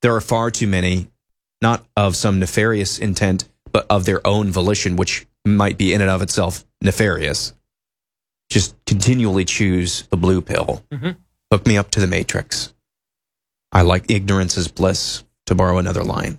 there are far too many, not of some nefarious intent, but of their own volition, which might be in and of itself nefarious. Just continually choose the blue pill. Hook me up to the Matrix. I like ignorance is bliss, to borrow another line.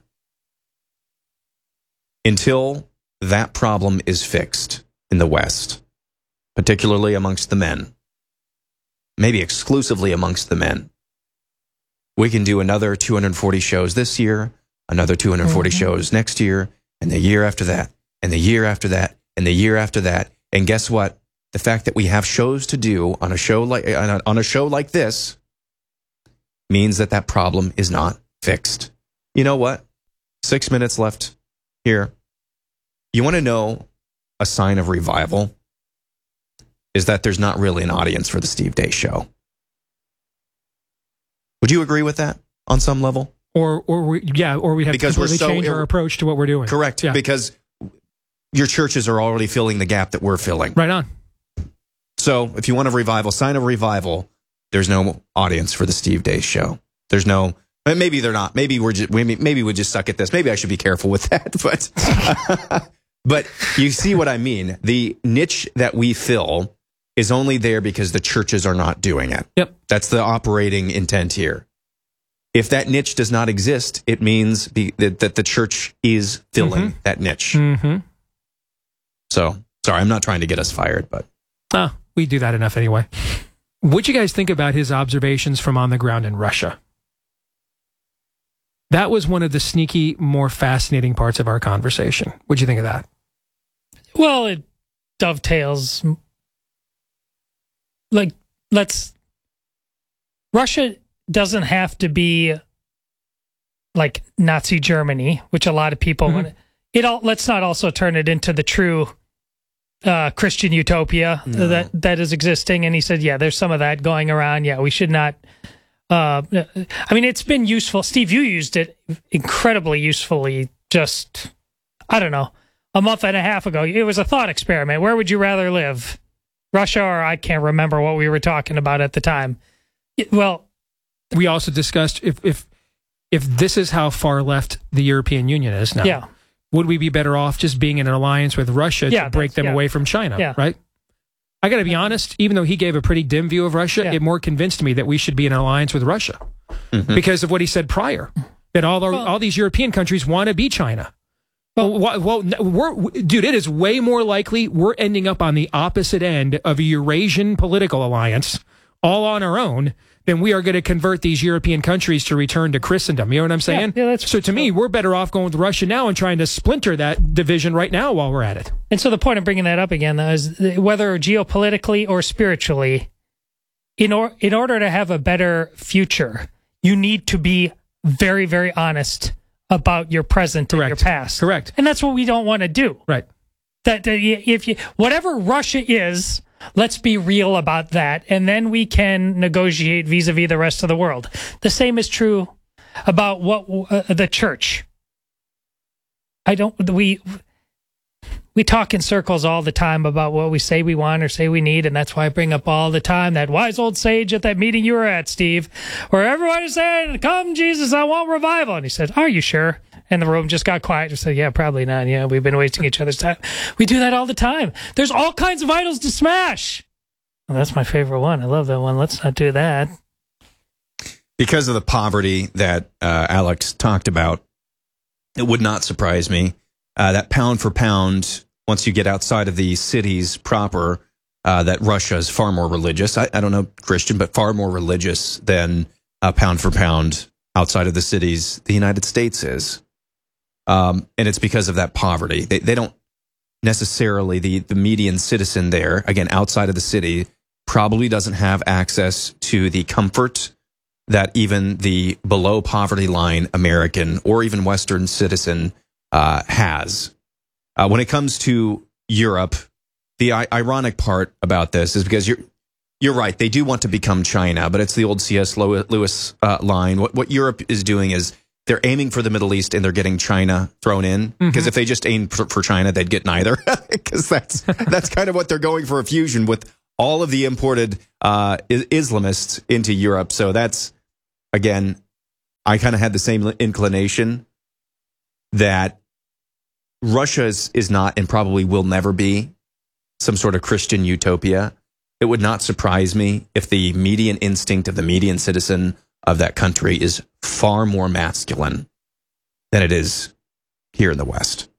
Until that problem is fixed in the West, particularly amongst the men, maybe exclusively amongst the men, we can do another 240 shows this year, another 240 shows next year, and the year after that, and the year after that, and the year after that. And guess what? The fact that we have shows to do on a show like this means that that problem is not fixed. You know what? 6 minutes left here. You want to know a sign of revival? Is that there's not really an audience for the Steve Deace Show. Would you agree with that on some level? Or we have to completely change our approach to what we're doing. Correct, because your churches are already filling the gap that we're filling. Right on. So if you want a revival, sign of revival, there's no audience for the Steve Deace Show. There's no, maybe they're not. Maybe we just suck at this. Maybe I should be careful with that. But you see what I mean. The niche that we fill is only there because the churches are not doing it. Yep. That's the operating intent here. If that niche does not exist, it means that the church is filling that niche. So, sorry, I'm not trying to get us fired, but... we do that enough anyway. What'd you guys think about his observations from on the ground in Russia? That was one of the sneaky, more fascinating parts of our conversation. What'd you think of that? Well, it dovetails... Russia doesn't have to be like Nazi Germany, which a lot of people want. Let's not also turn it into the true Christian utopia that is existing. And he said, there's some of that going around. Yeah, we should not. I mean, it's been useful. Steve, you used it incredibly usefully just, I don't know, a month and a half ago. It was a thought experiment. Where would you rather live? Russia, or I can't remember what we were talking about at the time. We also discussed if this is how far left the European Union is now, would we be better off just being in an alliance with Russia to break them away from China, right? I got to be honest, even though he gave a pretty dim view of Russia, it more convinced me that we should be in an alliance with Russia because of what he said prior, that all these European countries want to be China. Dude, it is way more likely we're ending up on the opposite end of a Eurasian political alliance all on our own than we are going to convert these European countries to return to Christendom. You know what I'm saying? So to me, we're better off going with Russia now and trying to splinter that division right now while we're at it. And so the point of bringing that up again, though, is whether geopolitically or spiritually, in order to have a better future, you need to be very, very honest about your present and your past. Correct. And that's what we don't want to do. Right. That whatever Russia is, let's be real about that, and then we can negotiate vis-a-vis the rest of the world. The same is true about the church. We talk in circles all the time about what we say we want or say we need, and that's why I bring up all the time that wise old sage at that meeting you were at, Steve, where everyone is saying, "Come, Jesus, I want revival." And he said, "Are you sure?" And the room just got quiet. He said, "Yeah, probably not. Yeah, we've been wasting each other's time." We do that all the time. There's all kinds of idols to smash. Well, that's my favorite one. I love that one. Let's not do that. Because of the poverty that Alex talked about, it would not surprise me that pound for pound, once you get outside of the cities proper, that Russia is far more religious. I don't know Christian, but far more religious than pound for pound outside of the cities the United States is. And it's because of that poverty. They don't necessarily, the median citizen there, again, outside of the city, probably doesn't have access to the comfort that even the below poverty line American or even Western citizen has. When it comes to Europe, the ironic part about this is because you're right, they do want to become China, but it's the old C.S. Lewis line. What Europe is doing is they're aiming for the Middle East and they're getting China thrown in. Because if they just aimed for China, they'd get neither. Because that's kind of what they're going for, a fusion with all of the imported Islamists into Europe. So that's, again, I kind of had the same inclination that Russia is not and probably will never be some sort of Christian utopia. It would not surprise me if the median instinct of the median citizen of that country is far more masculine than it is here in the West.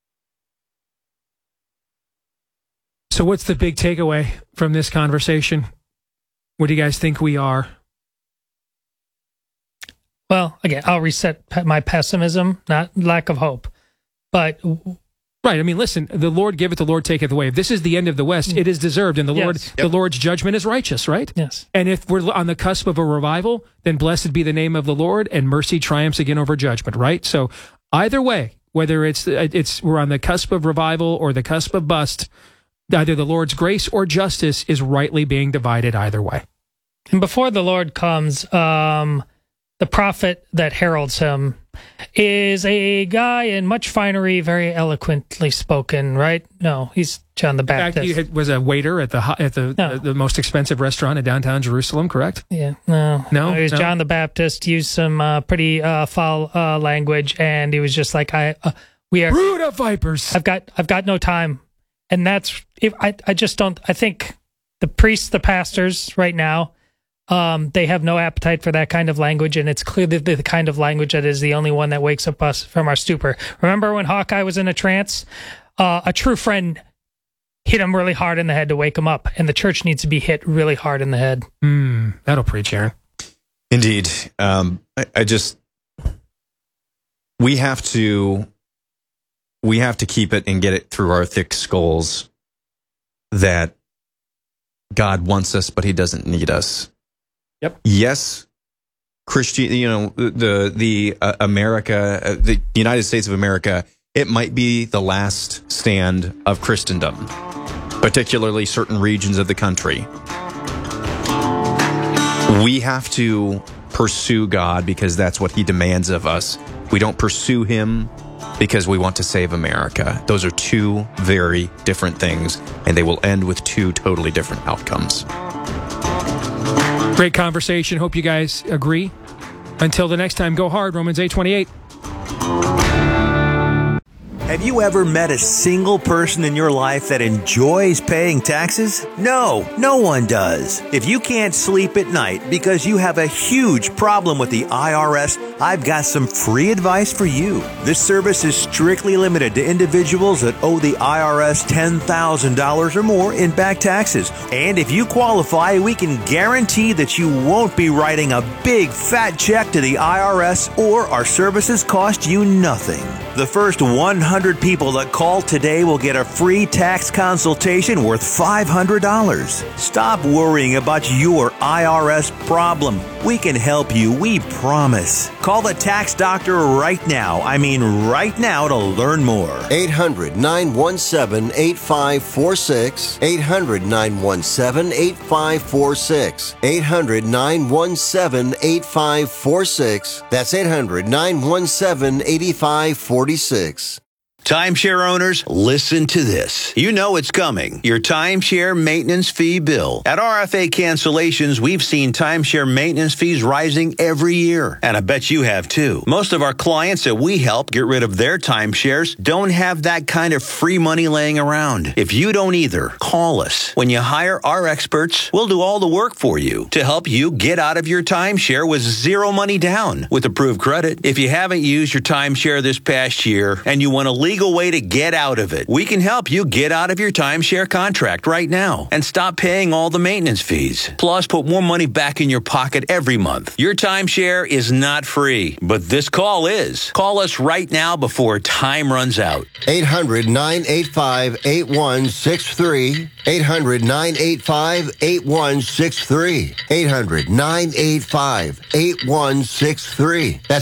So what's the big takeaway from this conversation? What do you guys think we are? Well, again, I'll reset my pessimism, not lack of hope. But right, I mean, listen, the Lord giveth, the Lord taketh away. If this is the end of the West, it is deserved, and the Lord's judgment is righteous, right? Yes. And if we're on the cusp of a revival, then blessed be the name of the Lord, and mercy triumphs again over judgment, right? So either way, whether it's we're on the cusp of revival or the cusp of bust, either the Lord's grace or justice is rightly being divided either way. And before the Lord comes, the prophet that heralds him is a guy in much finery, very eloquently spoken, right? No, he's John the Baptist. In fact, he was a waiter at the most expensive restaurant in downtown Jerusalem, correct? Yeah, no. He was John the Baptist, used some pretty foul language, and he was just like, "We are brood of vipers. I've got no time," and that's I just don't. I think the priests, the pastors, right now. They have no appetite for that kind of language, and it's clearly the kind of language that is the only one that wakes up us from our stupor. Remember when Hawkeye was in a trance? A true friend hit him really hard in the head to wake him up, and the church needs to be hit really hard in the head. That'll preach, Aaron. Indeed. We have to keep it and get it through our thick skulls that God wants us, but he doesn't need us. Yep. Yes, Christian. The America, the United States of America. It might be the last stand of Christendom, particularly certain regions of the country. We have to pursue God because that's what he demands of us. We don't pursue him because we want to save America. Those are two very different things, and they will end with two totally different outcomes. Great conversation. Hope you guys agree. Until the next time, go hard. Romans 8:28. Have you ever met a single person in your life that enjoys paying taxes? No one does. If you can't sleep at night because you have a huge problem with the IRS, I've got some free advice for you. This service is strictly limited to individuals that owe the IRS $10,000 or more in back taxes. And if you qualify, we can guarantee that you won't be writing a big fat check to the IRS, or our services cost you nothing. The first 100 people that call today will get a free tax consultation worth $500. Stop worrying about your IRS problem. We can help you, we promise. Call the tax doctor right now. I mean right now to learn more. 800-917-8546. 800-917-8546. 800-917-8546. That's 800-917-8546. Timeshare owners, listen to this. You know it's coming. Your timeshare maintenance fee bill. At RFA Cancellations, we've seen timeshare maintenance fees rising every year. And I bet you have too. Most of our clients that we help get rid of their timeshares don't have that kind of free money laying around. If you don't either, call us. When you hire our experts, we'll do all the work for you to help you get out of your timeshare with zero money down with approved credit. If you haven't used your timeshare this past year and you want to legal way to get out of it, we can help you get out of your timeshare contract right now and stop paying all the maintenance fees. Plus, put more money back in your pocket every month. Your timeshare is not free, but this call is. Call us right now before time runs out. 800-985-8163. 800-985-8163. 800-985-8163. That's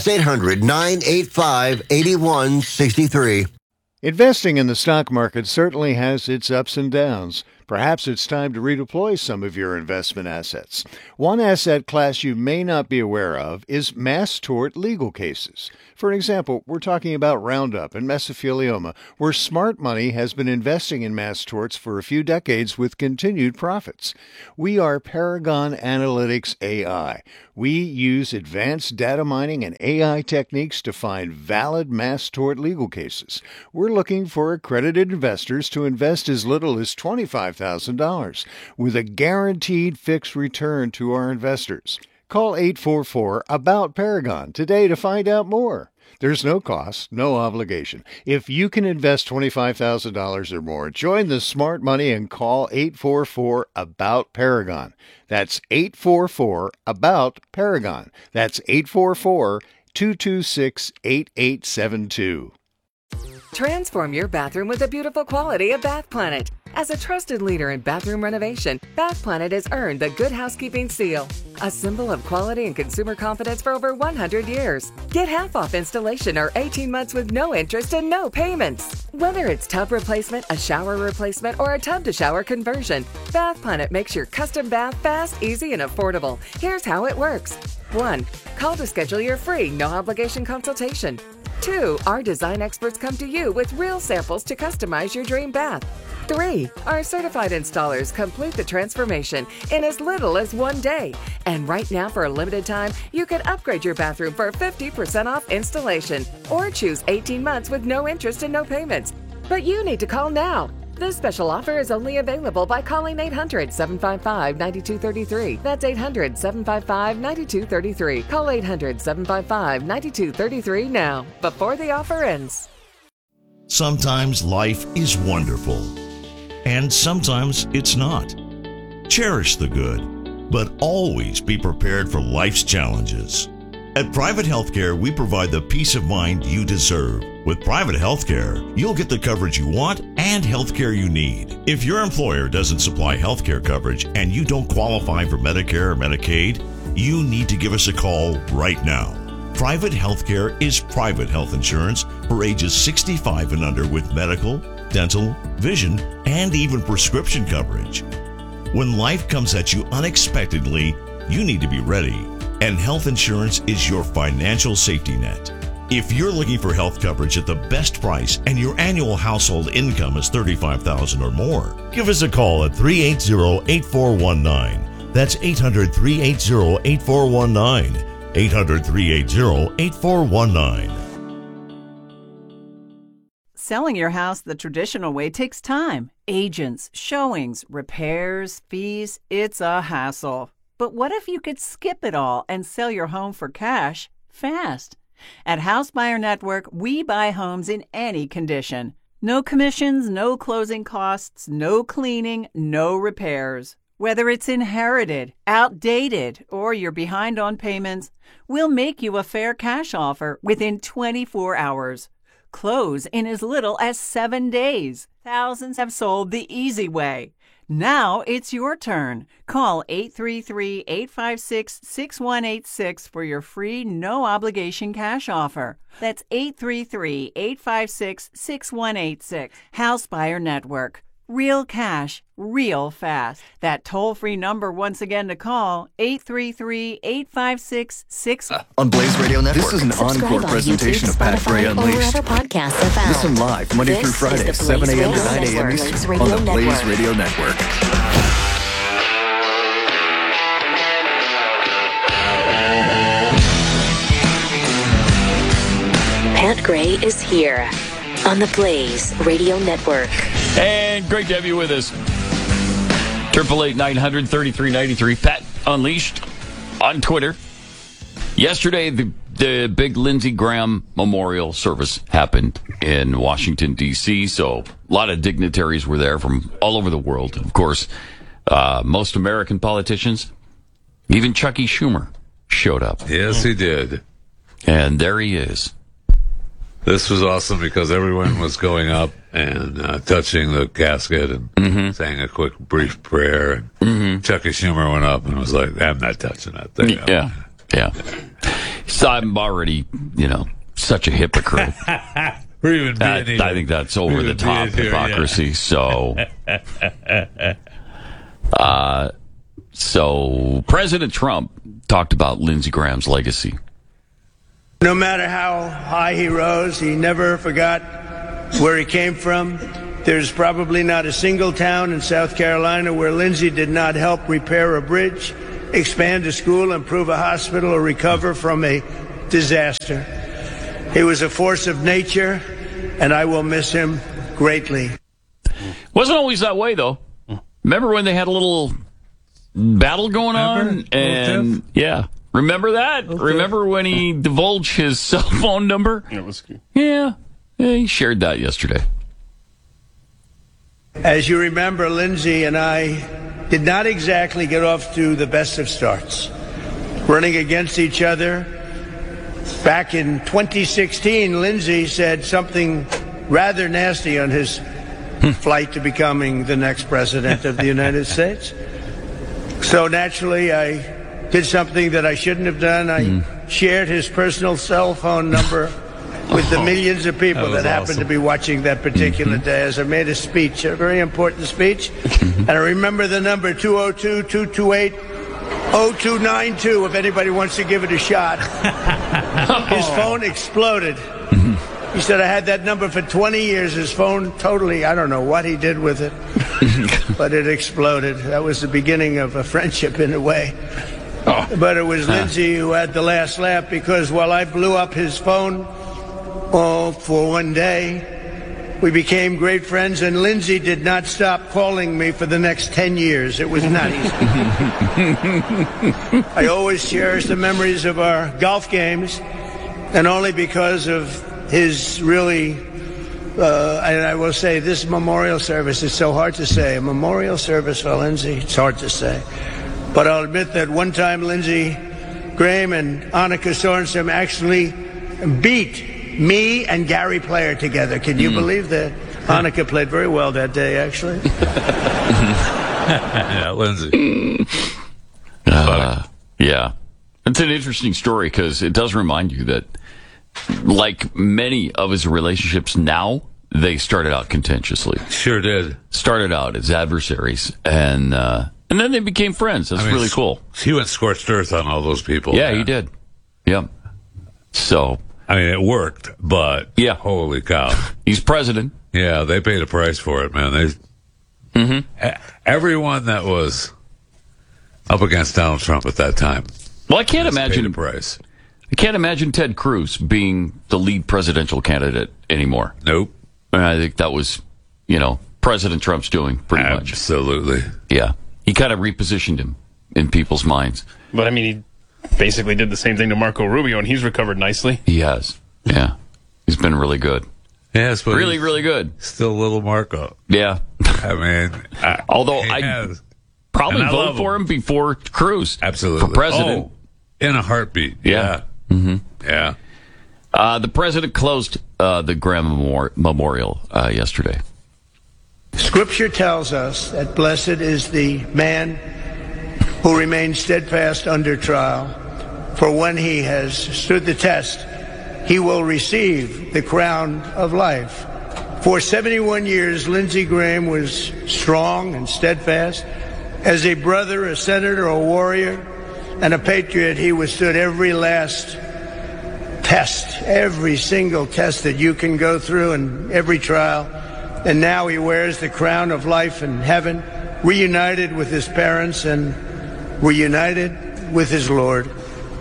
800-985-8163. Investing in the stock market certainly has its ups and downs, Perhaps it's time to redeploy some of your investment assets. One asset class you may not be aware of is mass tort legal cases. For example, we're talking about Roundup and mesothelioma, where smart money has been investing in mass torts for a few decades with continued profits. We are Paragon Analytics AI. We use advanced data mining and AI techniques to find valid mass tort legal cases. We're looking for accredited investors to invest as little as $25,000 with a guaranteed fixed return to our investors. Call 844-ABOUT-PARAGON today to find out more. There's no cost, no obligation. If you can invest $25,000 or more, join the smart money and call 844-ABOUT-PARAGON. That's 844-ABOUT-PARAGON. That's 844-226-8872. Transform your bathroom with the beautiful quality of Bath Planet. As a trusted leader in bathroom renovation, Bath Planet has earned the Good Housekeeping seal, a symbol of quality and consumer confidence for over 100 years. Get half off installation or 18 months with no interest and no payments. Whether it's tub replacement, a shower replacement, or a tub-to-shower conversion, Bath Planet makes your custom bath fast, easy, and affordable. Here's how it works. 1. Call to schedule your free, no-obligation consultation. 2. Our design experts come to you with real samples to customize your dream bath. 3. Our certified installers complete the transformation in as little as 1 day. And right now, for a limited time, you can upgrade your bathroom for 50% off installation or choose 18 months with no interest and no payments. But you need to call now. This special offer is only available by calling 800-755-9233. That's 800-755-9233. Call 800-755-9233 now, before the offer ends. Sometimes life is wonderful, and sometimes it's not. Cherish the good, but always be prepared for life's challenges. At Private Healthcare, we provide the peace of mind you deserve. With Private Healthcare, you'll get the coverage you want and healthcare you need. If your employer doesn't supply healthcare coverage and you don't qualify for Medicare or Medicaid, you need to give us a call right now. Private Healthcare is private health insurance for ages 65 and under with medical, dental, vision, and even prescription coverage. When life comes at you unexpectedly, you need to be ready. And health insurance is your financial safety net. If you're looking for health coverage at the best price and your annual household income is $35,000 or more, give us a call at 380-8419. That's 800-380-8419. 800-380-8419. Selling your house the traditional way takes time. Agents, showings, repairs, fees. It's a hassle. But what if you could skip it all and sell your home for cash fast? At House Buyer Network, we buy homes in any condition. No commissions, no closing costs, no cleaning, no repairs. Whether it's inherited, outdated, or you're behind on payments, we'll make you a fair cash offer within 24 hours. Close in as little as 7 days. Thousands have sold the easy way. Now it's your turn. Call 833-856-6186 for your free no-obligation cash offer. That's 833-856-6186. House Buyer Network. Real cash, real fast. That toll-free number once again to call, 833-856-6... On Blaze Radio Network. This is an encore presentation of Pat Gray Unleashed. Listen live Monday through Friday, 7 a.m. to 9 a.m. Eastern on the Blaze Radio Network. Pat Gray is here on the Blaze Radio Network. And great to have you with us. 888-900-3393. Pat Unleashed on Twitter. Yesterday, the big Lindsey Graham memorial service happened in Washington, D.C., so a lot of dignitaries were there from all over the world. Of course, most American politicians, even Chucky Schumer showed up. Yes, he did. And there he is. This was awesome because everyone was going up and touching the casket and saying a quick, brief prayer. And Chucky Schumer went up and was like, I'm not touching that thing. Yeah. So I'm already, such a hypocrite. Or even being I think that's over the top hypocrisy. Yeah. So President Trump talked about Lindsey Graham's legacy. No matter how high he rose, he never forgot where he came from. There's probably not a single town in South Carolina where Lindsey did not help repair a bridge, expand a school, improve a hospital, or recover from a disaster. He was a force of nature, and I will miss him greatly. Wasn't always that way, though. Remember when they had a little battle going on? And yeah, remember that? Okay. Remember when he divulged his cell phone number? It was good. Yeah, he shared that yesterday. As you remember, Lindsey and I did not exactly get off to the best of starts. Running against each other. Back in 2016, Lindsey said something rather nasty on his flight to becoming the next president of the United States. So naturally, I did something that I shouldn't have done. I shared his personal cell phone number with the millions of people that happened to be watching that particular day as I made a speech, a very important speech. And I remember the number 202-228-0292 if anybody wants to give it a shot. His phone exploded. He said I had that number for 20 years. His phone totally, I don't know what he did with it, but it exploded. That was the beginning of a friendship in a way. But it was Lindsey who had the last laugh, because while I blew up his phone for one day, we became great friends, and Lindsey did not stop calling me for the next 10 years. It was not easy. I always cherish the memories of our golf games, and only because of his really, and I will say this memorial service, it's so hard to say, a memorial service for Lindsey, it's hard to say. But I'll admit that one time Lindsey Graham and Annika Sorensen actually beat me and Gary Player together. Can you believe that? Annika played very well that day, actually. Yeah, Lindsey. Yeah. It's an interesting story because it does remind you that, like many of his relationships now, they started out contentiously. Sure did. Started out as adversaries, and then they became friends. That's really cool. He went scorched earth on all those people. Yeah, he did. Yep. So, I mean, it worked, but holy cow. He's president. Yeah, they paid a price for it, man. Everyone that was up against Donald Trump at that time. Well, I can't imagine paid a price. I can't imagine Ted Cruz being the lead presidential candidate anymore. Nope. And I think that was, President Trump's doing pretty much. Absolutely. Yeah. He kind of repositioned him in people's minds. But, I mean, he basically did the same thing to Marco Rubio, and he's recovered nicely. He has. Yeah. He's been really good. Yes, but really, really good. Still little Marco. Yeah. I mean, although I'd probably vote for him before Cruz. Absolutely. For president. Oh, in a heartbeat. Yeah. Yeah. The president closed the Graham Memorial yesterday. Scripture tells us that blessed is the man who remains steadfast under trial, for when he has stood the test, he will receive the crown of life. For 71 years, Lindsey Graham was strong and steadfast. As a brother, a senator, a warrior, and a patriot, he withstood every last test, every single test that you can go through and every trial. And now he wears the crown of life in heaven, reunited with his parents and reunited with his Lord.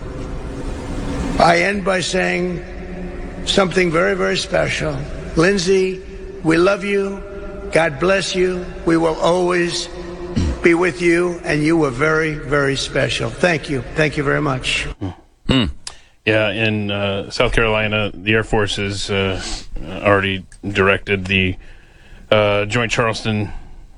I end by saying something very, very special. Lindsey, we love you. God bless you. We will always be with you, and you were very, very special. Thank you. Thank you very much. Yeah, in South Carolina, the Air Force has already directed the Joint Charleston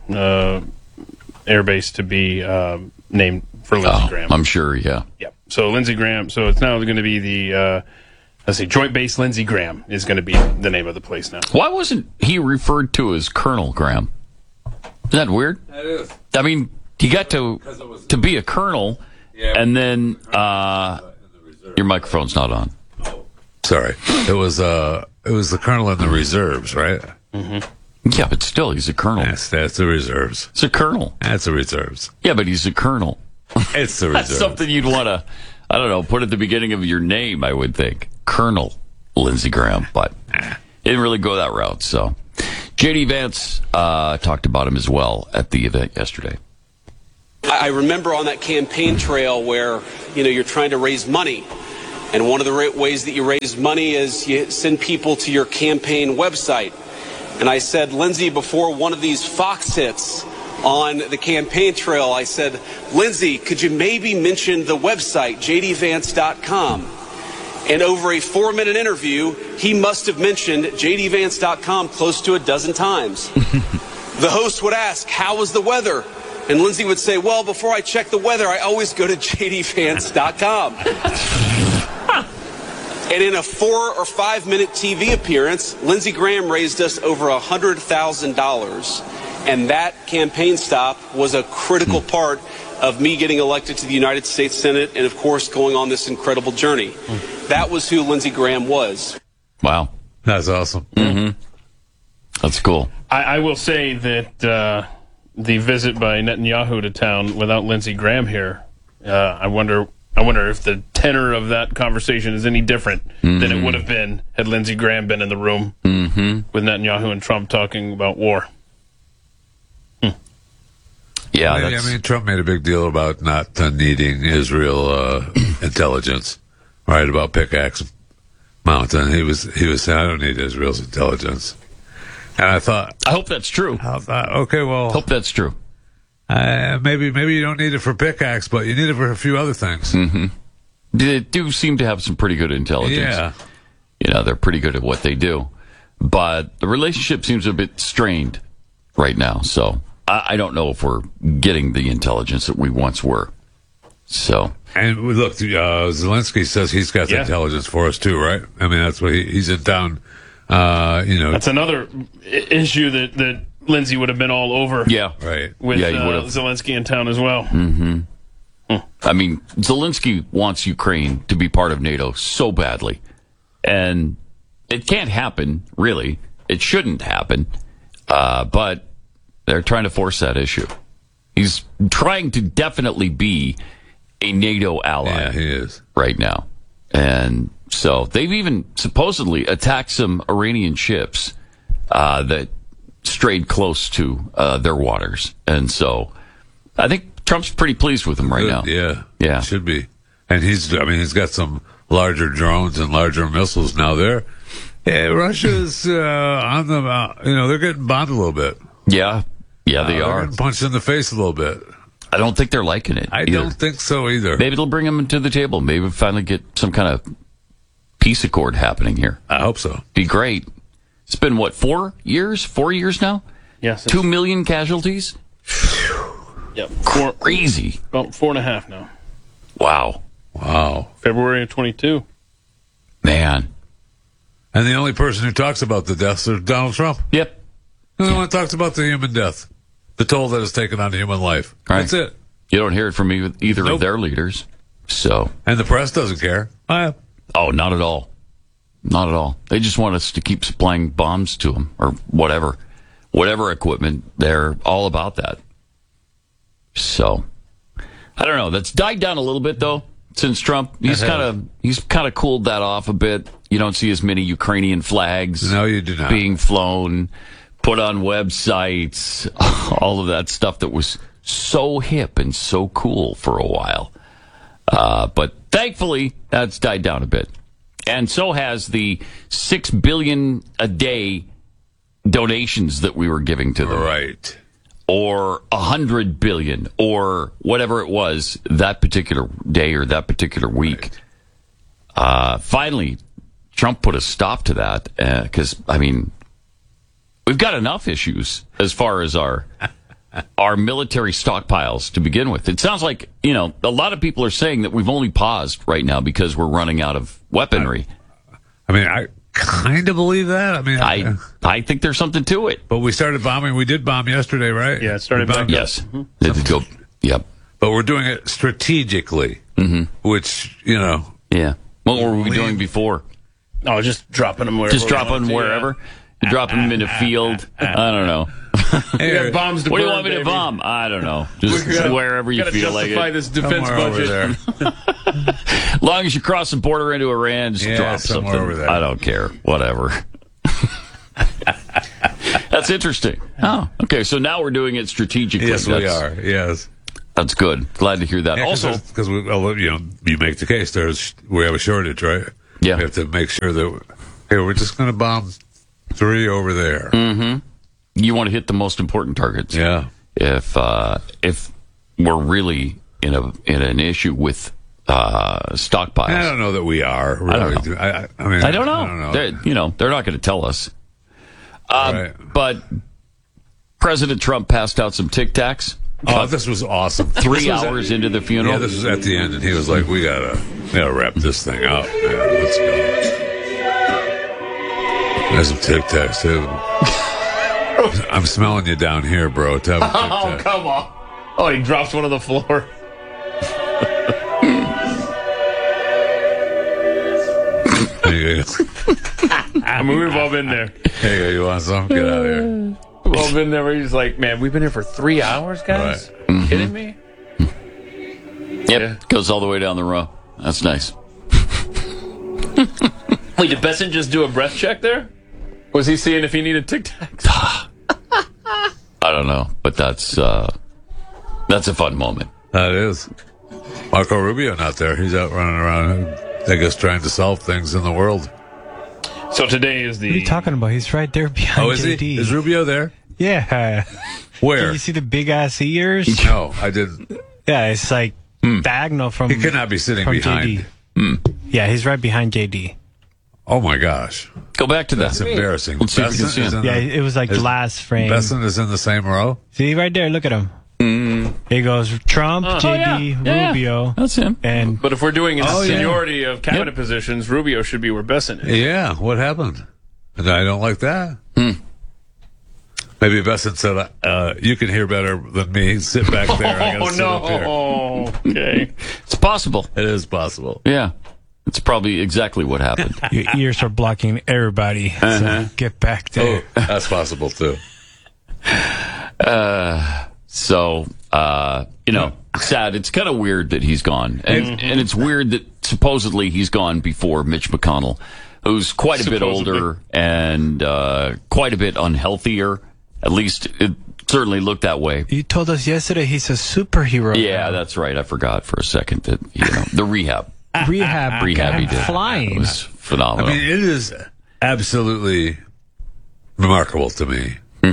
Air Base to be named for Lindsey Graham. I'm sure, yeah. Yep. So Lindsey Graham, so it's now going to be the, Joint Base Lindsey Graham is going to be the name of the place now. Why wasn't he referred to as Colonel Graham? Isn't that weird? That is. I mean, he got to be a colonel, and then your microphone's not on. Sorry. It was it was the colonel in the reserves, right? Mm-hmm. Yeah, but still, he's a colonel. That's the reserves. It's a colonel. That's the reserves. Yeah, but he's a colonel. It's the reserves. That's something you'd want to, I don't know, put at the beginning of your name, I would think. Colonel Lindsey Graham, but he didn't really go that route. So J.D. Vance talked about him as well at the event yesterday. I remember on that campaign trail where, you're trying to raise money. And one of the ways that you raise money is you send people to your campaign website. And I said, Lindsey, before one of these Fox hits on the campaign trail, I said, Lindsey, could you maybe mention the website, jdvance.com? And over a 4-minute interview, he must have mentioned jdvance.com close to a dozen times. The host would ask, how was the weather? And Lindsey would say, well, before I check the weather, I always go to jdvance.com. And in a 4 or 5 minute TV appearance, Lindsey Graham raised us over $100,000. And that campaign stop was a critical part of me getting elected to the United States Senate and, of course, going on this incredible journey. That was who Lindsey Graham was. Wow. That's awesome. Mm-hmm. That's cool. I will say that the visit by Netanyahu to town without Lindsey Graham here, I wonder if the tenor of that conversation is any different than it would have been had Lindsey Graham been in the room with Netanyahu and Trump talking about war. Yeah, I mean, Trump made a big deal about not needing Israel intelligence, right? About Pickaxe Mountain. He was saying, I don't need Israel's intelligence. And I thought, I hope that's true. Okay, well, hope that's true. Maybe you don't need it for Pickaxe, but you need it for a few other things. Mm-hmm. They do seem to have some pretty good intelligence. Yeah, they're pretty good at what they do, but the relationship seems a bit strained right now. So I don't know if we're getting the intelligence that we once were. So, and look, Zelensky says he's got the intelligence for us too, right? I mean, that's what he's in town. That's another issue that Lindsey would have been all over. Yeah, right. With Zelensky in town as well. Mm-hmm. I mean, Zelensky wants Ukraine to be part of NATO so badly, and it can't happen. Really, it shouldn't happen. But they're trying to force that issue. He's trying to definitely be a NATO ally. Yeah, he is right now, and so they've even supposedly attacked some Iranian ships that strayed close to their waters. And so I think Trump's pretty pleased with him right now. Yeah. Should be. And he's got some larger drones and larger missiles now there. Russia's on them. They're getting bombed a little bit. Yeah, they are. They're getting punched in the face a little bit. I don't think they're liking it. I don't think so either. Maybe it'll bring them to the table. Maybe we'll finally get some kind of peace accord happening here. I hope so. Be great. It's been, 4 years? 4 years now? Yes. 2 million casualties? Yep. Crazy. About 4.5 now. Wow. February of 22. Man. And the only person who talks about the deaths is Donald Trump. Yep. The only one who talks about the human death. The toll that is taken on human life. Right. That's it. You don't hear it from either of their leaders. So. And the press doesn't care. Oh, not at all. Not at all. They just want us to keep supplying bombs to them or whatever equipment. They're all about that. So, I don't know. That's died down a little bit though since Trump. He's kind of cooled that off a bit. You don't see as many Ukrainian flags. No, you do not. Being flown, put on websites, all of that stuff that was so hip and so cool for a while. But thankfully, that's died down a bit. And so has the $6 billion a day donations that we were giving to them. Right. Or $100 billion or whatever it was that particular day or that particular week. Right. Finally, Trump put a stop to that because, we've got enough issues as far as our military stockpiles to begin with. It sounds like, a lot of people are saying that we've only paused right now because we're running out of weaponry. I kind of believe that. I think there's something to it. But we started bombing. We did bomb yesterday, right? Yeah, it started back. Yes. Yep. But we're doing it strategically, which, Yeah. What were we doing before? Oh, just dropping them wherever. Just dropping them wherever. You're dropping them in a field. I don't know. We got bombs to what burn, do you want me to bomb? I don't know. Just wherever you feel like it. Justify this defense budget. As long as you cross the border into Iran, just drop something. Over there. I don't care. Whatever. That's interesting. Oh, okay. So now we're doing it strategically. Yes, we are. Yes. That's good. Glad to hear that. Yeah, also, because you make the case. We have a shortage, right? Yeah. We have to make sure that we're just going to bomb 3 over there. Mm-hmm. You want to hit the most important targets. Yeah. If we're really in an issue with stockpiles, I don't know that we are. Really. I don't know. I don't know. They're not going to tell us. Right. But President Trump passed out some Tic Tacs. Oh, this was awesome. 3 hours into the funeral. Yeah, this was at the end, and he was like, "We gotta wrap this thing up. Man. Let's go." There's some Tic Tacs too. I'm smelling you down here, bro. Oh, come on! Oh, he drops one on the floor. I mean, we've all been there. Hey, you want some? Get out of here. We've all been there where he's like, man, we've been here for 3 hours, guys? Right. Mm-hmm. Kidding me? Yep, yeah. Goes all the way down the row. That's nice. Wait, did Besson just do a breath check there? Was he seeing if he needed Tic Tacs? I don't know, but that's a fun moment. That is. Marco Rubio not there. He's out running around, I guess, trying to solve things in the world. So today is the... What are you talking about? He's right there behind Oh, is JD. he? Is Rubio there? Yeah. Where? Can you see the big-ass ears? No, I didn't. Yeah, it's like diagonal from... He could not be sitting behind. JD. Yeah, he's right behind JD. Oh, my gosh. Go back to that. That's embarrassing. Let's see if we can see him. Yeah, it was like last frame. Besson is in the same row? See, right there, look at him. He goes Trump, JD, Rubio. Yeah. That's him. But if we're doing a seniority of cabinet positions, Rubio should be where Besson is. Yeah, what happened? And I don't like that. Maybe Besson said, you can hear better than me. Sit back there. I gotta sit up here. Okay. It's possible. It is possible. Yeah. It's probably exactly what happened. Your ears are blocking everybody. So get back there. Oh, that's possible, too. Sad. It's kind of weird that he's gone. And it's weird that supposedly he's gone before Mitch McConnell, who's quite a bit older and quite a bit unhealthier. At least it certainly looked that way. You told us yesterday he's a superhero. Yeah, that's right. I forgot for a second that, the rehab. Rehab he did. Flying. It was phenomenal. I mean, it is absolutely remarkable to me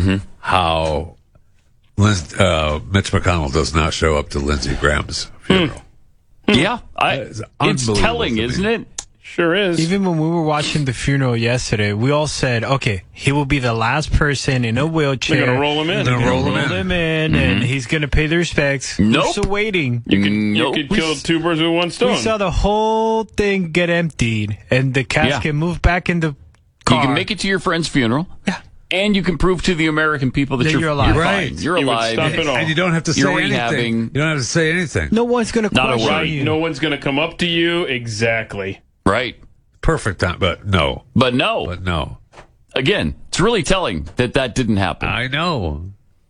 how Mitch McConnell does not show up to Lindsey Graham's funeral. Yeah, it's telling, isn't it? Sure is. Even when we were watching the funeral yesterday, we all said, okay, he will be the last person in a wheelchair. They're going to roll him in. They're going to roll him in, and he's going to pay the respects. Nope. We're still waiting. You could kill 2 birds with 1 stone. We saw the whole thing get emptied, and the casket moved back in the car. You can make it to your friend's funeral. Yeah. And you can prove to the American people that you're alive. Right. You're alive. Stop it all. And you don't have to say anything. You don't have to say anything. No one's going to question you. No one's going to come up to you. Exactly. Right. Perfect time, but no. But no. Again, it's really telling that didn't happen. I know.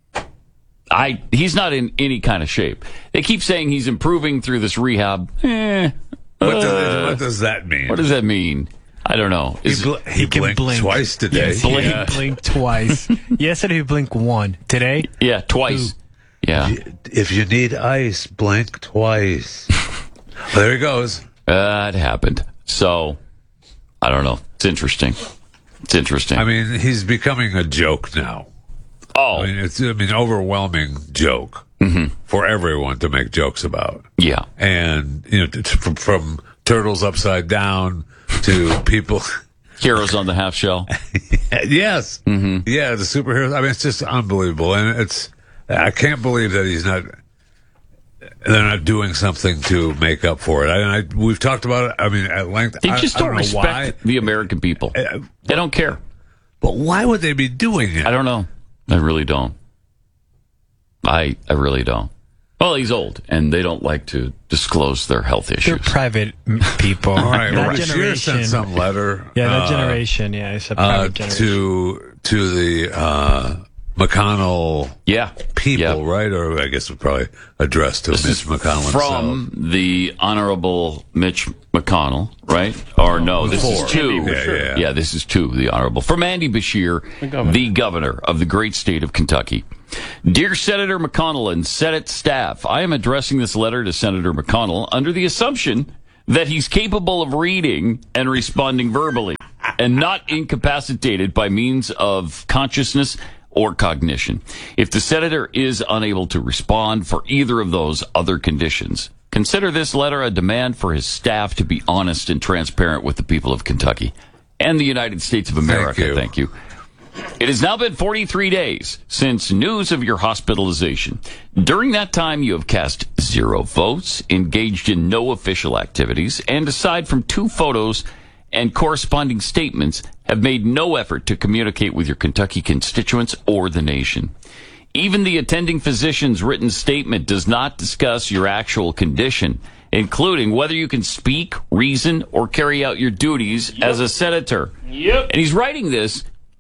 He's not in any kind of shape. They keep saying he's improving through this rehab. What does that mean? What does that mean? I don't know. He blinked twice today. He blinked twice. Yesterday he blinked 1. Today? Yeah, twice. 2. Yeah. If you need ice, blink twice. There he goes. It happened. So, I don't know. It's interesting. I mean, he's becoming a joke now. Oh. I mean, it's overwhelming joke for everyone to make jokes about. Yeah. And, from turtles upside down to people. Heroes on the half shell. Yes. Mm-hmm. Yeah, the superheroes. I mean, it's just unbelievable. And I can't believe that they're not doing something to make up for it. We've talked about it, at length. They just don't respect the American people. They don't care. But why would they be doing it? I don't know. I really don't. I really don't. Well, he's old, and they don't like to disclose their health issues. They're private people. All right, that Bashir sent some letter. Yeah, that generation. Yeah, it's a private generation. To the McConnell people, right? Or I guess it's probably addressed to Mitch McConnell from the Honorable Mitch McConnell, right? Or no, this is to this is to the Honorable from Andy Bashir, the governor of the great state of Kentucky. Dear Senator McConnell and Senate staff, I am addressing this letter to Senator McConnell under the assumption that he's capable of reading and responding verbally and not incapacitated by means of consciousness or cognition. If the senator is unable to respond for either of those other conditions, consider this letter a demand for his staff to be honest and transparent with the people of Kentucky and the United States of America. Thank you. It has now been 43 days since news of your hospitalization. During that time, you have cast 0 votes, engaged in no official activities, and aside from 2 photos and corresponding statements, have made no effort to communicate with your Kentucky constituents or the nation. Even the attending physician's written statement does not discuss your actual condition, including whether you can speak, reason, or carry out your duties as a senator. And he's writing this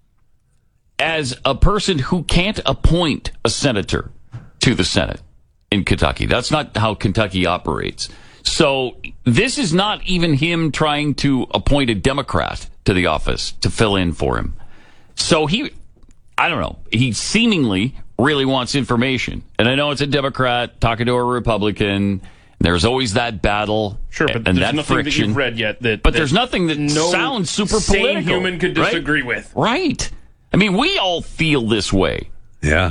as a person who can't appoint a senator to the Senate in Kentucky. That's not how Kentucky operates. So this is not even him trying to appoint a Democrat to the office to fill in for him. So I don't know, he seemingly really wants information. And I know it's a Democrat talking to a Republican. There's always that battle, sure, but and there's that nothing friction. that you've read yet that. But there's nothing that sounds super political. Sane human could disagree with. Right. I mean, we all feel this way. Yeah.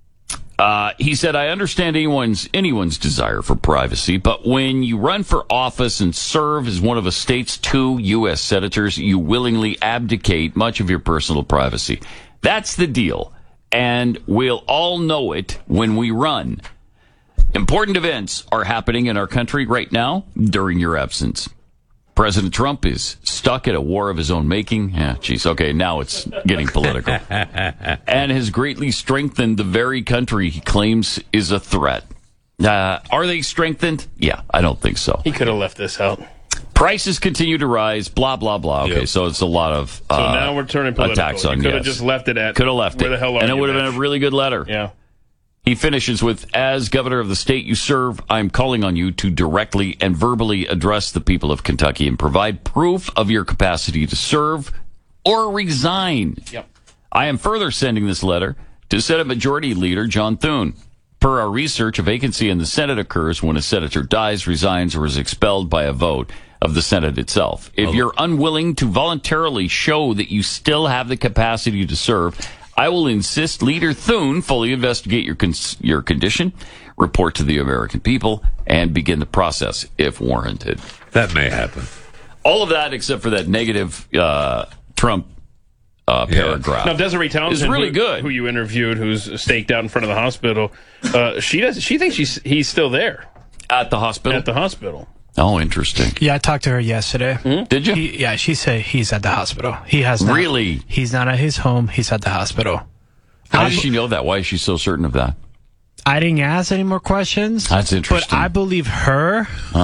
He said, I understand anyone's desire for privacy, but when you run for office and serve as one of a state's 2 U.S. senators, you willingly abdicate much of your personal privacy. That's the deal. And we'll all know it when we run. Important events are happening in our country right now during your absence. President Trump is stuck at a war of his own making. Okay, now it's getting political. And has greatly strengthened the very country he claims is a threat. Are they strengthened? Yeah, I don't think so. He could have left this out. Prices continue to rise, blah, blah, blah. Okay, so it's a lot of so now we're turning political. Attacks on could have just left it at could have left where it. The hell are and it you, would have Mitch? been a really good letter. Yeah. He finishes with, as governor of the state you serve, I'm calling on you to directly and verbally address the people of Kentucky and provide proof of your capacity to serve or resign. Yep. I am further sending this letter to Senate Majority Leader John Thune. Per our research, a vacancy in the Senate occurs when a senator dies, resigns, or is expelled by a vote of the Senate itself. If you're unwilling to voluntarily show that you still have the capacity to serve, I will insist Leader Thune fully investigate your condition, report to the American people, and begin the process if warranted. That may happen. All of that except for that negative Trump paragraph. Now, Desiree Townsend is really good. Who you interviewed, who's staked out in front of the hospital, she thinks he's still there. At the hospital? At the hospital. Oh, interesting. Yeah, I talked to her yesterday. Did you? She said he's at the hospital. He has not. Really? He's not at his home. He's at the hospital. How does she know that? Why is she so certain of that? I didn't ask any more questions. That's interesting. But I believe her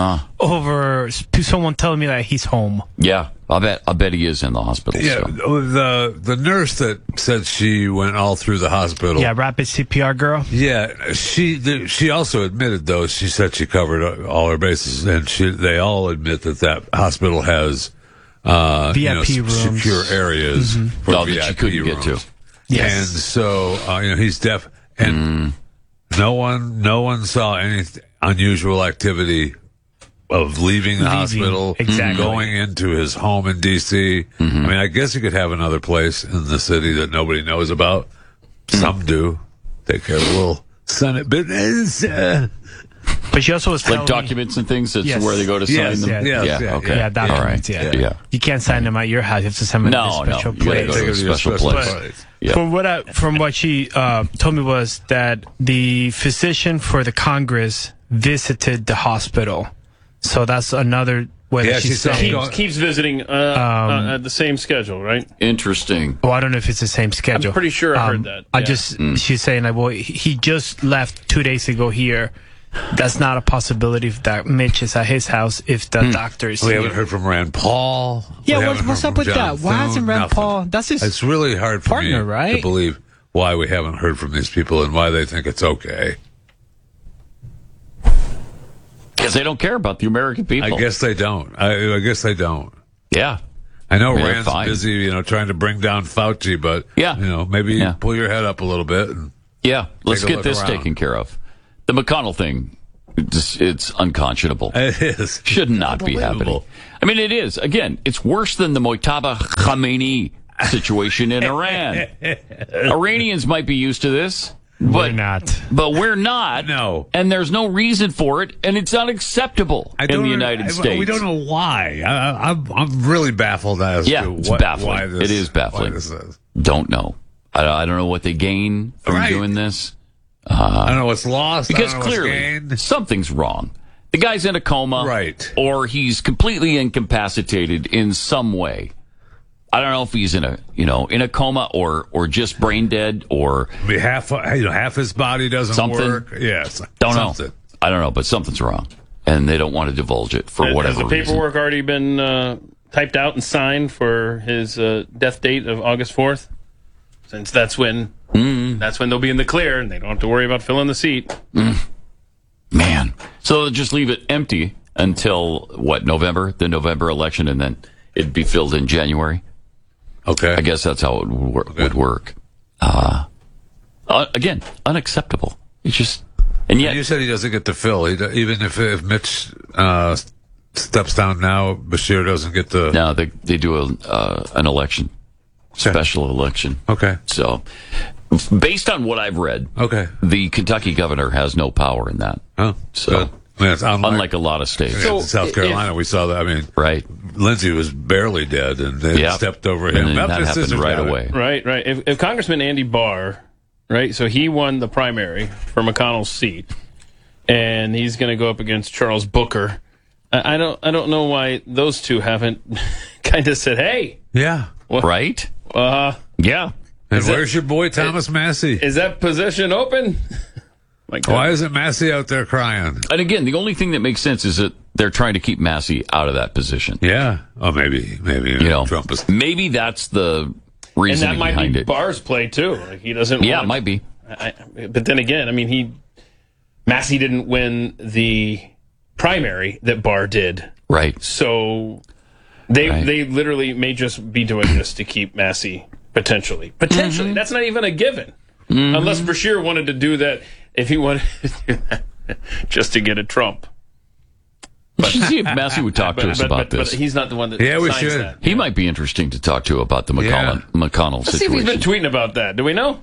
over to someone telling me that he's home. Yeah, I bet he is in the hospital. Yeah, the nurse that said she went all through the hospital. Yeah, rapid CPR girl. Yeah, she also admitted, though, she said she covered all her bases, and they all admit that hospital has VIP rooms, secure areas for VIP that she couldn't rooms. get to. Yes. And so he's deaf, and no one saw any unusual activity of leaving the hospital, going into his home in D.C. I mean, I guess he could have another place in the city that nobody knows about. Some do. Take care of a little Senate business. But she also was telling documents and things. That's where they go to sign them. Okay. Yeah, documents. Yeah. You can't sign them at your house. You have to send them to a special place. You gotta go to a special place. Yeah. From what she told me was that the physician for the Congress visited the hospital. So that's another way that she's saying. Keeps visiting at the same schedule, right? Interesting. Well, I don't know if it's the same schedule. I'm pretty sure I heard that. She's saying, like, well, he just left 2 days ago here. that's not a possibility that Mitch is at his house if the doctor is We here. haven't heard from Rand Paul. Yeah, what's up with that? Why hasn't Rand Paul? That's his It's really hard for partner, me right? to believe why we haven't heard from these people and why they think it's okay. Because they don't care about the American people. I guess they don't. I guess they don't. Yeah. I know Yeah, Rand's fine. busy, trying to bring down Fauci, but maybe pull your head up a little bit. And let's take a get look this around. taken care of. The McConnell thing, it's unconscionable. It is. Should not be happening. I mean, it is. Again, it's worse than the Mojtaba Khamenei situation in Iran. Iranians might be used to this. But we're not. But we're not. No. And there's no reason for it, and it's unacceptable in the United States. We don't know why. I'm really baffled as to it's what, baffling. why this It is baffling. why this is. Don't know. I don't know what they gain from doing this. I don't know what's lost. Because I don't know what's clearly gained. something's wrong. The guy's in a coma. Right. Or he's completely incapacitated in some way. I don't know if he's in a coma or just brain dead or half his body doesn't something. work. Yes. Don't something. know. I don't know, but something's wrong. And they don't want to divulge it for whatever Has the reason. paperwork already been typed out and signed for his death date of August 4th? Since that's when they'll be in the clear and they don't have to worry about filling the seat. Man. So they'll just leave it empty until, November? The November election, and then it'd be filled in January? Okay. I guess that's how it would work. Again, unacceptable. It's just... And yet... You said he doesn't get to fill. Even if Mitch steps down now, Bashir doesn't get to... No, they do an election. Special election. Okay. So, based on what I've read, the Kentucky governor has no power in that. Oh, so good. I mean, it's unlike a lot of states. So South Carolina, we saw that. I mean, right. Lindsey was barely dead, and they stepped over him. And that happened right away. Right. If Congressman Andy Barr, right, so he won the primary for McConnell's seat, and he's going to go up against Charles Booker. I don't know why those two haven't kind of said, hey. Yeah. Right? Yeah. And where's your boy Thomas Massey? Is that position open? Why isn't Massey out there crying? And again, the only thing that makes sense is that they're trying to keep Massey out of that position. Yeah. Oh, maybe Trump is. Maybe that's the reasoning behind it. And that might be Barr's play too. Like he doesn't. Yeah, it might be. But then again, I mean, Massey didn't win the primary that Barr did. Right. So they literally may just be doing this to keep Massey potentially. Mm-hmm. That's not even a given. Unless Bashir wanted to do that. If he wanted to do that just to get at Trump. We should see if Massey would talk to us about this. But he's not the one that we signs should. that. He might be interesting to talk to about the McConnell Let's see if situation. he's been tweeting about that. Do we know?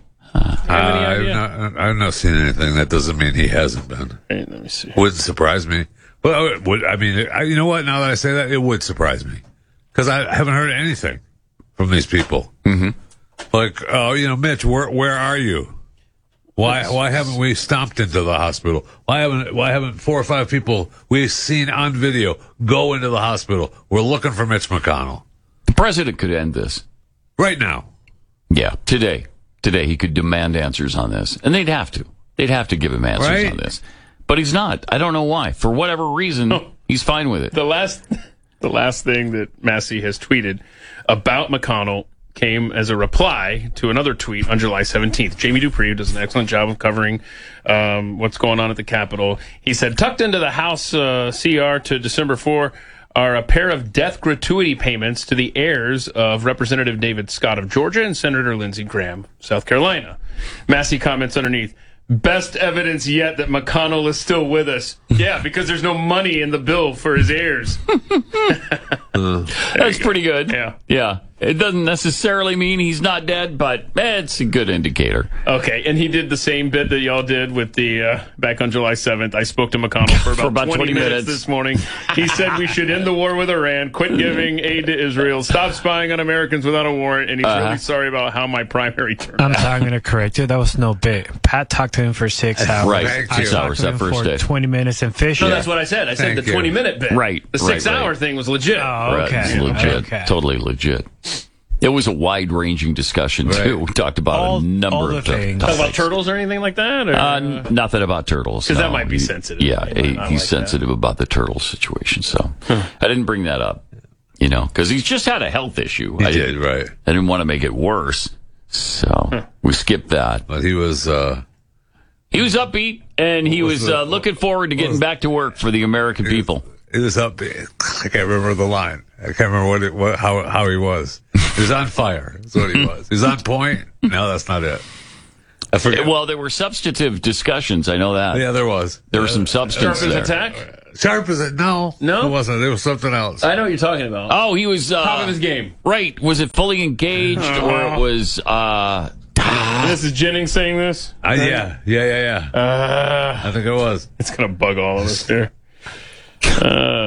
I've not seen anything. That doesn't mean he hasn't been. Hey, let me see. Wouldn't surprise me. Well, it would. I mean, you know what? Now that I say that, it would surprise me because I haven't heard anything from these people. Mm-hmm. Like, Mitch, where are you? Why haven't we stomped into the hospital? Why haven't 4 or 5 people we've seen on video go into the hospital? We're looking for Mitch McConnell. The president could end this right now. Yeah, today he could demand answers on this, and they'd have to. They'd have to give him answers on this, but he's not. I don't know why. For whatever reason, he's fine with it. The last thing that Massey has tweeted about McConnell came as a reply to another tweet on July 17th. Jamie Dupree, who does an excellent job of covering what's going on at the Capitol, he said, tucked into the House CR to December 4 are a pair of death gratuity payments to the heirs of Representative David Scott of Georgia and Senator Lindsey Graham, South Carolina. Massey comments underneath, best evidence yet that McConnell is still with us. Yeah, because there's no money in the bill for his heirs. That's pretty good. Yeah. Yeah. It doesn't necessarily mean he's not dead, but it's a good indicator. Okay, and he did the same bit that y'all did with the back on July 7th. I spoke to McConnell for about 20 minutes this morning. He said we should end the war with Iran, quit giving aid to Israel, stop spying on Americans without a warrant, and he's really sorry about how my primary turned out. I'm going to correct you. That was no bit. Pat talked to him for 6 hours. Right, 6 hours that first day. 20 minutes and Fisher. No, that's what I said. I said the 20-minute bit. Right. The 6-hour thing was legit. Oh, okay. Right, legit. Okay. Totally legit. It was a wide-ranging discussion, too. We talked about a number of things. Talk about turtles or anything like that? Or? Nothing about turtles. Because that might be sensitive. Yeah, he's sensitive about the turtle situation, so I didn't bring that up, because he's just had a health issue. He did, right. I didn't want to make it worse, so we skipped that. But he was upbeat, and he was looking forward to getting back to work for the American people. He was upbeat. I can't remember the line. I can't remember how he was. He was on fire. That's what he was. He was on point. No, that's not it. I forget. Well, there were substantive discussions. I know that. Yeah, there was. There was some substance Sharp there. as attack? Sharp as it? No. No? It wasn't. It was something else. I know what you're talking about. Oh, he was... top of his game. Right. Was it fully engaged, or it was... This is Jennings saying this? Yeah. I think it was. It's going to bug all of us here. I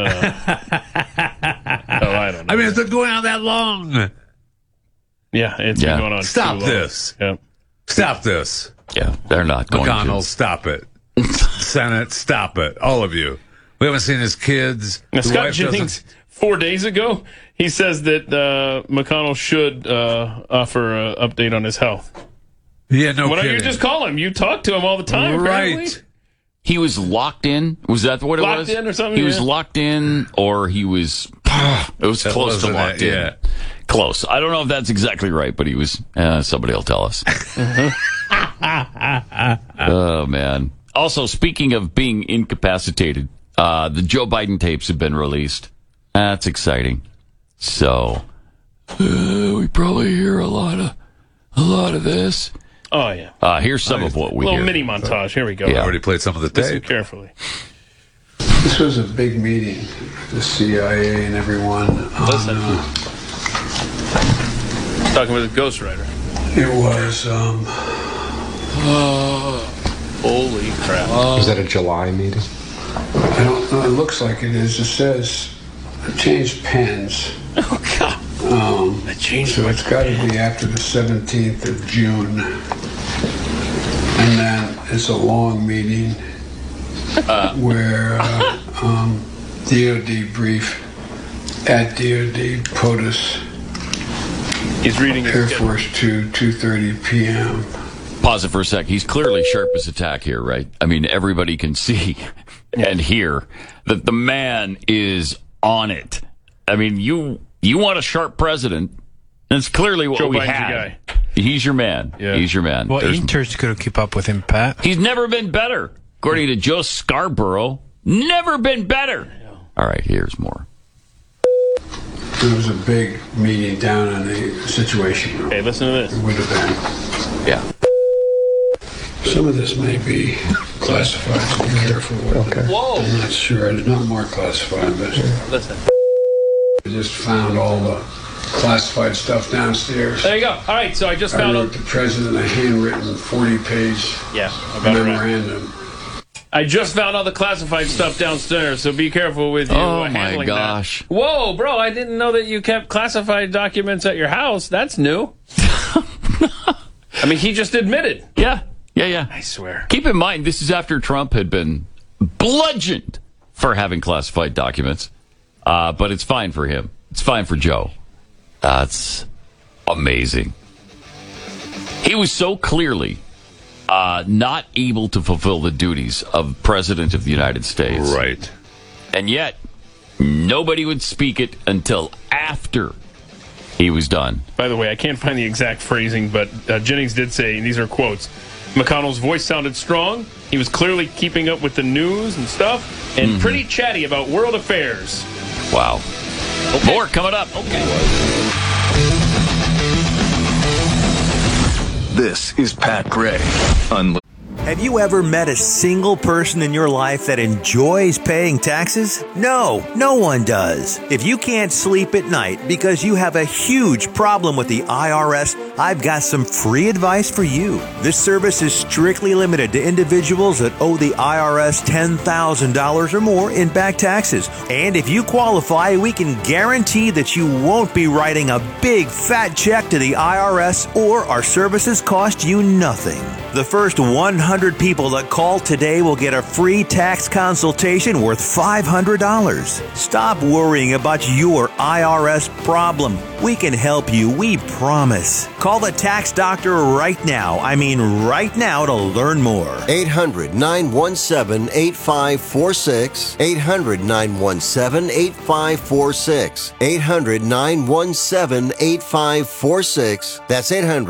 don't know. I mean, it's been going on that long. Yeah, it's been going on. Stop too long. this. Yep. Stop this. Yeah, they're not going McConnell, to. stop it. Senate, stop it. All of you. We haven't seen his kids. Now, Scott Jennings, 4 days ago, he says that McConnell should offer an update on his health. Yeah, no Why kidding. don't you just call him? You talk to him all the time, right? Apparently. He was locked in. Was that what it was? Locked in or something? He was locked in, or he was... It was close to locked in. Yeah. Close. I don't know if that's exactly right, but he was... somebody will tell us. Oh, man. Also, speaking of being incapacitated, the Joe Biden tapes have been released. That's exciting. So, we probably hear a lot of this. Oh, yeah. Here's some of what we hear. hear. Little mini montage. Here we go. I already played some of the tape. Listen carefully. This was a big meeting, the CIA and everyone. Listen. Talking with a ghostwriter. It was, holy crap. Was that a July meeting? I don't know. It looks like it is. It says, I changed pens. Oh, God. I changed so it's got to be after the 17th of June. And then it's a long meeting where DOD brief at DOD POTUS. He's reading Air Force 2, 2:30 p.m. Pause it for a sec. He's clearly sharp as a tack here, right? I mean, everybody can see and hear that the man is on it. I mean, you want a sharp president. That's clearly what Joe we Biden's had. your guy. He's your man. Yeah. He's your man. Well, interns couldn't keep up with him, Pat. He's never been better. According to Joe Scarborough, never been better. All right, here's more. There was a big meeting down in the Situation Room. Hey, listen to this. It would have been. Yeah. Some of this may be classified, so be careful with it. Whoa. I'm not sure. It's not more classified, but Listen. I just found all the classified stuff downstairs. There you go. All right, so I just found wrote the president a handwritten 40-page memorandum. I just found all the classified stuff downstairs, so be careful with you handling my gosh. that. Whoa, bro, I didn't know that you kept classified documents at your house. That's new. I mean, he just admitted. Yeah. I swear. Keep in mind, this is after Trump had been bludgeoned for having classified documents. But it's fine for him. It's fine for Joe. That's amazing. He was so clearly not able to fulfill the duties of President of the United States. Right. And yet, nobody would speak it until after he was done. By the way, I can't find the exact phrasing, but Jennings did say, and these are quotes, McConnell's voice sounded strong. He was clearly keeping up with the news and stuff, and pretty chatty about world affairs. Wow. Okay. More coming up. Okay. This is Pat Gray. Have you ever met a single person in your life that enjoys paying taxes? No, no one does. If you can't sleep at night because you have a huge problem with the IRS, I've got some free advice for you. This service is strictly limited to individuals that owe the IRS $10,000 or more in back taxes. And if you qualify, we can guarantee that you won't be writing a big fat check to the IRS, or our services cost you nothing. The first 100 100 people that call today will get a free tax consultation worth $500. Stop worrying about your IRS problem. We can help you, we promise. Call the tax doctor right now. I mean right now to learn more. 800-917-8546. 800-917-8546. 800-917-8546. That's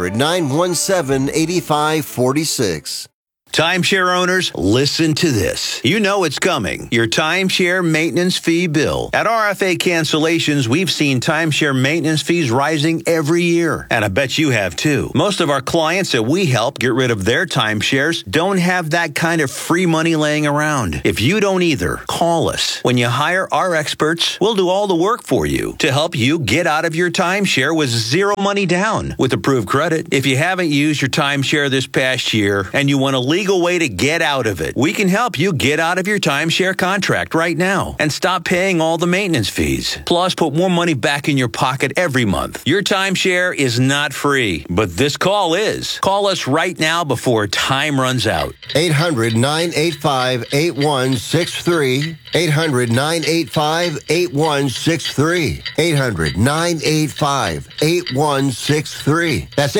800-917-8546. Timeshare owners, listen to this. You know it's coming. Your timeshare maintenance fee bill. At RFA Cancellations, we've seen timeshare maintenance fees rising every year. And I bet you have too. Most of our clients that we help get rid of their timeshares don't have that kind of free money laying around. If you don't either, call us. When you hire our experts, we'll do all the work for you to help you get out of your timeshare with zero money down with approved credit. If you haven't used your timeshare this past year and you want to leave way to get out of it, we can help you get out of your timeshare contract right now and stop paying all the maintenance fees. Plus, put more money back in your pocket every month. Your timeshare is not free, but this call is. Call us right now before time runs out. 800-985-8163. 800-985-8163. 800-985-8163. That's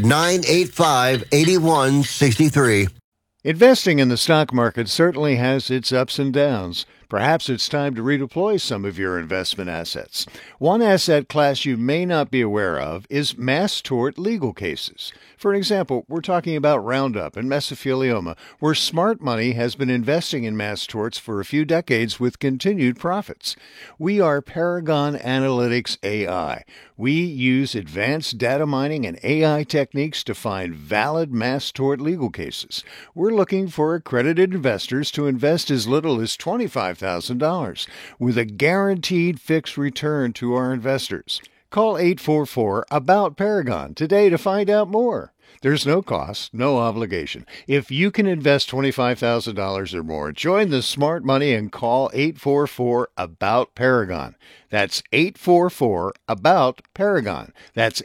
800-985-8163. Investing in the stock market certainly has its ups and downs. Perhaps it's time to redeploy some of your investment assets. One asset class you may not be aware of is mass tort legal cases. For example, we're talking about Roundup and mesothelioma, where smart money has been investing in mass torts for a few decades with continued profits. We are Paragon Analytics AI. We use advanced data mining and AI techniques to find valid mass tort legal cases. We're looking for accredited investors to invest as little as $25,000 with a guaranteed fixed return to our investors. Call 844-ABOUT-PARAGON today to find out more. There's no cost, no obligation. If you can invest $25,000 or more, join the smart money and call 844-ABOUT-PARAGON. That's 844-ABOUT-PARAGON. That's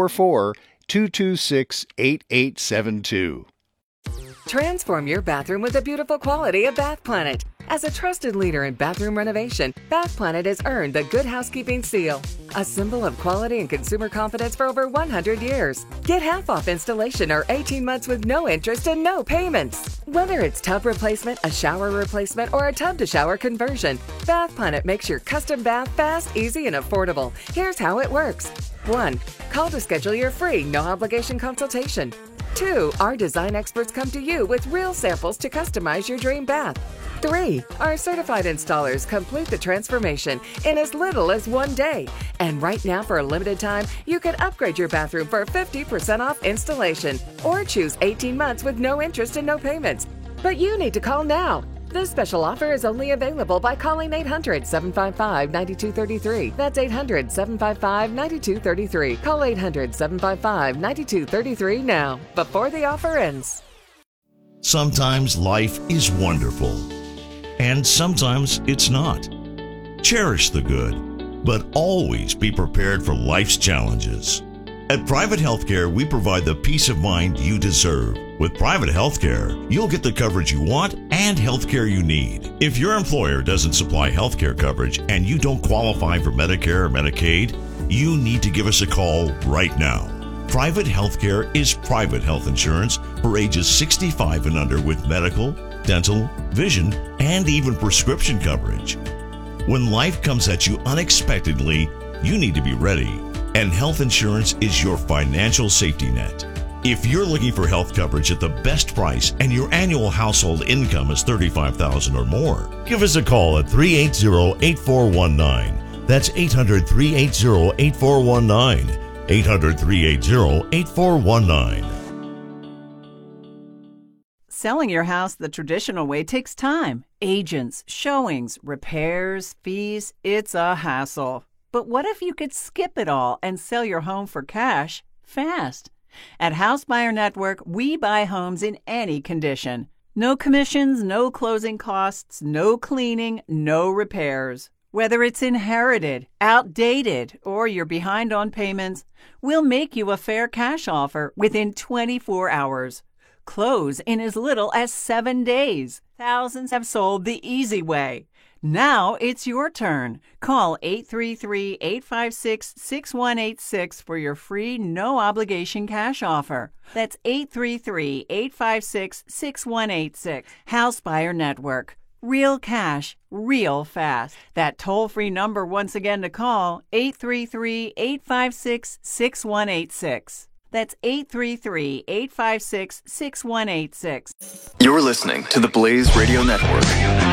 844-226-8872. Transform your bathroom with the beautiful quality of Bath Planet. As a trusted leader in bathroom renovation, Bath Planet has earned the Good Housekeeping Seal, a symbol of quality and consumer confidence for over 100 years. Get half off installation or 18 months with no interest and no payments. Whether it's tub replacement, a shower replacement, or a tub-to-shower conversion, Bath Planet makes your custom bath fast, easy, and affordable. Here's how it works. 1. Call to schedule your free, no-obligation consultation. 2. Our design experts come to you with real samples to customize your dream bath. 3. Our certified installers complete the transformation in as little as 1 day. And right now, for a limited time, you can upgrade your bathroom for 50% off installation or choose 18 months with no interest and no payments. But you need to call now. This special offer is only available by calling 800-755-9233. That's 800-755-9233. Call 800-755-9233 now, before the offer ends. Sometimes life is wonderful, and sometimes it's not. Cherish the good, but always be prepared for life's challenges. At Private Healthcare, we provide the peace of mind you deserve. With Private Healthcare, you'll get the coverage you want and healthcare you need. If your employer doesn't supply healthcare coverage and you don't qualify for Medicare or Medicaid, you need to give us a call right now. Private Healthcare is private health insurance for ages 65 and under with medical, dental, vision, and even prescription coverage. When life comes at you unexpectedly, you need to be ready. And health insurance is your financial safety net. If you're looking for health coverage at the best price and your annual household income is $35,000 or more, give us a call at 380-8419. That's 800-380-8419. 800-380-8419. Selling your house the traditional way takes time. Agents, showings, repairs, fees, it's a hassle. But what if you could skip it all and sell your home for cash fast? At House Buyer Network, we buy homes in any condition. No commissions, no closing costs, no cleaning, no repairs. Whether it's inherited, outdated, or you're behind on payments, we'll make you a fair cash offer within 24 hours. close in as little as 7 days. Thousands have sold the easy way. Now it's your turn. Call 833-856-6186 for your free no-obligation cash offer. That's 833-856-6186. House Buyer Network. Real cash, real fast. That toll-free number once again to call, 833-856-6186. That's 833-856-6186. You're listening to the Blaze Radio Network.